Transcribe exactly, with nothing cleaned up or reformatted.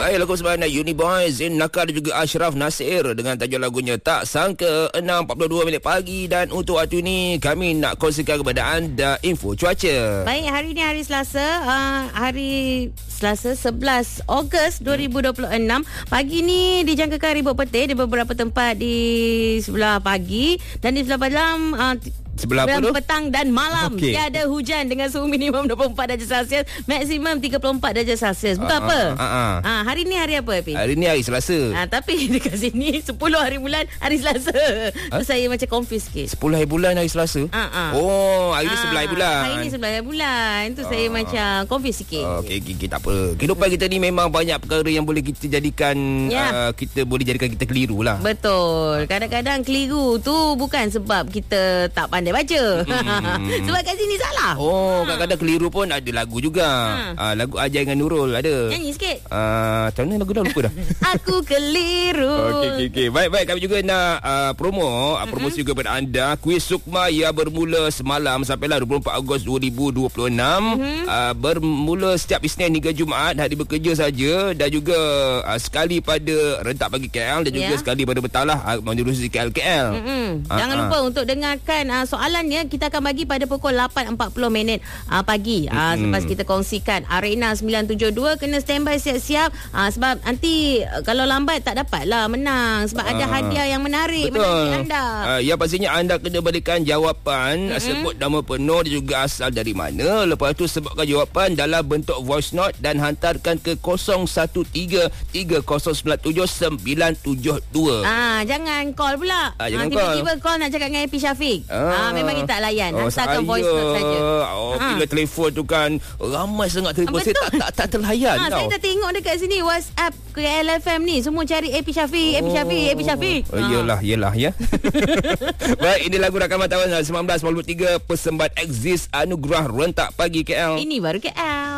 Baik, lagu sebenarnya Uni Boys, Zain Nakar dan juga Ashraf Nasir dengan tajuk lagunya Tak Sangka. Enam empat puluh dua minit pagi dan untuk waktu ini kami nak kongsikan kepada anda info cuaca. Baik, hari ini hari Selasa, uh, hari Selasa sebelas Ogos dua ribu dua puluh enam. Pagi ni dijangkakan ribut petir di beberapa tempat di sebelah pagi dan di sebelah malam uh, Sebelah apa tu? Petang dan malam. Okay. Tiada hujan dengan suhu minimum dua puluh empat darjah Celsius, maksimum tiga puluh empat darjah Celsius. Betul uh, apa? Uh, uh, uh. Ha, hari ni hari apa, Happy? Hari ni hari Selasa. Ha, tapi dekat sini sepuluh hari bulan hari Selasa. Huh? So saya macam confused sikit. sepuluh hari bulan hari Selasa? Uh, uh. Oh, hari ni sebelah hari bulan. Hari ni sebelah hari bulan. Itu uh. saya macam confused sikit. Uh, Okey, okay, okay, tak apa. Kehidupan kita ni memang banyak perkara yang boleh kita jadikan, yeah. uh, kita boleh jadikan kita keliru lah. Betul. Kadang-kadang keliru tu bukan sebab kita tak pandai baca. Hmm. Sebab kat sini salah. Oh, ha. Kadang-kadang keliru pun ada lagu juga. Ha. Uh, lagu Ajar dengan Nurul ada. Nyanyi sikit. Uh, macam mana lagu dah lupa dah. Aku keliru. Okey, okey, okey. Baik-baik, kami juga nak uh, promo, uh, promosi mm-hmm. juga kepada anda. Kuis Sukma yang bermula semalam sampailah dua puluh empat Ogos dua ribu dua puluh enam. Mm-hmm. Uh, bermula setiap Isnin hingga Jumaat, hari bekerja saja, dan juga uh, sekali pada rentak pagi K L dan juga yeah. sekali pada bertalah uh, menerusi K L K L. Mm-hmm. Uh, Jangan uh. lupa untuk dengarkan uh, soalannya. Kita akan bagi pada pukul lapan empat puluh minit uh, pagi. Uh, mm-hmm. Lepas kita kongsikan Arena sembilan tujuh dua, kena standby siap-siap uh, sebab nanti uh, kalau lambat tak dapatlah menang sebab uh, ada hadiah yang menarik menanti anda. Uh, yang pastinya anda kena berikan jawapan, mm-hmm. sebut nama penuh dan juga asal dari mana. Lepas tu sebutkan jawapan dalam bentuk voice note dan hantarkan ke kosong satu tiga tiga kosong sembilan tujuh sembilan tujuh dua. Ah, jangan call pula. Ah, jangan ah, tiba-tiba call. call nak cakap dengan Happy Syafiq. Ah, ah memang kita tak layan. Oh, hantarkan voice note saja. Oh, ha. bila telefon tu kan ramai sangat telefon. Saya tak tak tak terlayan ha, tau. Saya dah tengok dekat sini WhatsApp K L F M ni semua cari Happy Syafiq, Happy Syafiq, Happy Syafiq. Oh, iyalah, iyalah ya. Baik, ini lagu rakaman tahun seribu sembilan ratus sembilan puluh tiga, persembahan Exist Anugerah Rentak Pagi K L. Ini baru K L.